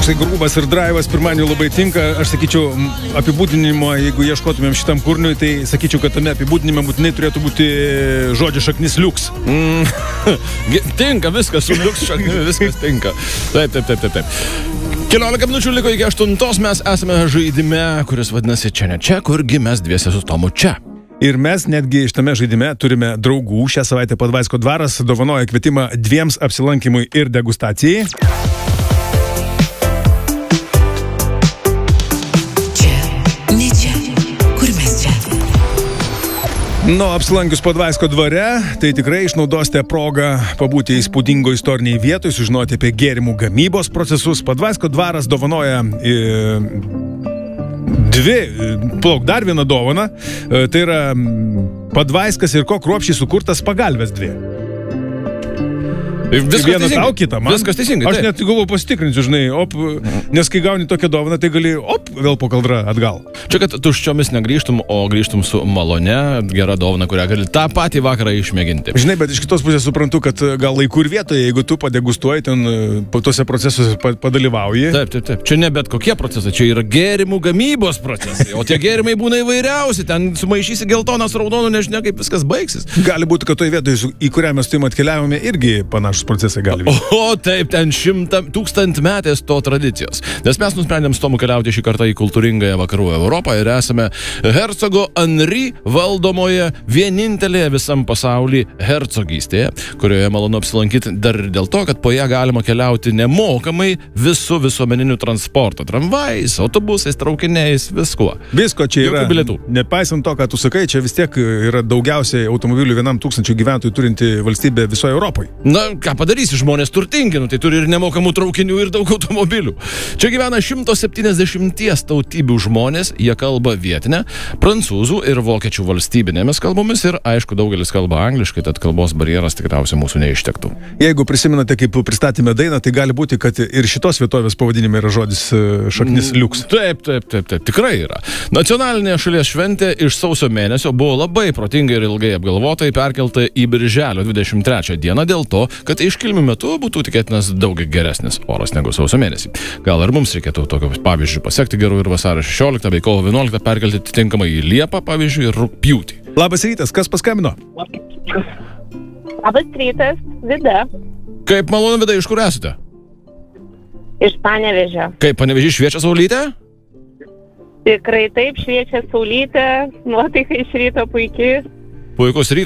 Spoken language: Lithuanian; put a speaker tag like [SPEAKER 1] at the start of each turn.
[SPEAKER 1] toksai grūbas ir drivas pirmadienį labai tinka. Aš sakyčiau, apibūdinimo, jeigu ieškotumėm šitam kūriniui, tai sakyčiau, kad tame apibūdinime būtinai turėtų būti žodžio šaknis liuks.
[SPEAKER 2] Tinka, viskas su liuks šaknimi, viskas tinka. Taip. 14 minučių liko iki 8, mes esame žaidime, kuris vadinasi Čia ne čia, kurgi mes dviese su Tomu čia.
[SPEAKER 1] Ir mes netgi šitame žaidime turime draugų. Šią savaitę Padvaisko dvaras dovanoja kvietimą 2 apsilankymui ir degustacijai.
[SPEAKER 3] Čia, ne čia, kur mes čia.
[SPEAKER 1] Apsilankius Padvaisko dvare, tai tikrai išnaudosite progą pabūti įspūdingo istoriniai vietoj, sužinoti apie gėrimų gamybos procesus. Padvaisko dvaras dovanoja dar vieną dovaną. Tai yra Padvaiskas ir ko kruopščiai sukurtas pagalvės 2. Vieną tau, kitą man.
[SPEAKER 2] Viskas teisingai.
[SPEAKER 1] Aš net galvoju pasitikrinsiu, žinai, nes kai gauni tokią dovaną, tai gali, vėl po kaldra atgal.
[SPEAKER 2] Čia, kad tuščiomis negrįžtum, o grįžtum su malone, gera dovana, kurią gali tą patį vakarą išmėginti.
[SPEAKER 1] Žinai, bet iš kitos pusės suprantu, kad gal laiku ir vietoje, jeigu tu padegustuoji, ten po tuose procesuose padalyvauji.
[SPEAKER 2] Taip. Čia ne bet kokie procesai, čia yra gėrimų gamybos procesai, o tie gėrimai būna įvairiausi, ten sumaišysi geltonas, raudonų, nežinia, kaip viskas baigsis.
[SPEAKER 1] Gali būti, kad toje vietoje, į kurią mes tuim atkeliavome, irgi panašus procesai gali vykti.
[SPEAKER 2] O taip, ten 1000 metės to tradicijos. Nes mes nusprendėm su Tomu keliauti šį kartą į kultūringąją vakarų Europą ir esame hercogo Henri valdomoje vienintelėje visam pasaulyje hercogystėje, kurioje malonu apsilankyti dar ir dėl to, kad po ją galima keliauti nemokamai visų visuomeninių transporto, tramvajais, autobusais, traukiniais, viskuo.
[SPEAKER 1] Visko čia yra.
[SPEAKER 2] Bilietų.
[SPEAKER 1] Nepaisant to, ką tu sakai, čia vis tiek yra daugiausiai automobilių 1000 gyventojų turinti valstybė visoje Europoje.
[SPEAKER 2] Na, ką padarysi, žmonės turtingi, tai turi ir nemokamų traukinių, ir daug automobilių. Čia gyvena 170 tautybių žmonės, jie kalba vietinę, prancūzų ir vokiečių valstybinėmis kalbomis ir, aišku, daugelis kalba angliškai, tad kalbos barjeras tikriausiai mūsų neištektų.
[SPEAKER 1] Jeigu prisimenate, kaip pristatėme dainą, tai gali būti, kad ir šitos vietovės pavadinime yra žodis šaknis liuks.
[SPEAKER 2] Taip, tikrai yra. Nacionalinė šalies šventė iš sausio mėnesio buvo labai protingai ir ilgai apgalvotai perkelta į birželio 23 dieną dėl to, kad iškilmių metu būtų tikėtinas daug geresnis oras negu sausio mėnesį. Gal ir mums reikėtų tokio pavyzdžių pasiekti gerų ir vasario 16 bei kovo 11 perkelti atitinkamai į Liepą, pavyzdžiui, ir rugpjūtį.
[SPEAKER 1] Labas rytas, kas paskambino?
[SPEAKER 4] Labas rytas, Vida.
[SPEAKER 2] Kaip malonu, Vida, iš kur esate?
[SPEAKER 4] Iš Panevėžio.
[SPEAKER 2] Kaip Panevėžy šviečia saulytė?
[SPEAKER 4] Tikrai taip, šviečia saulytė, nuotaika iš ryto puikiai.
[SPEAKER 2] Puikus rytas.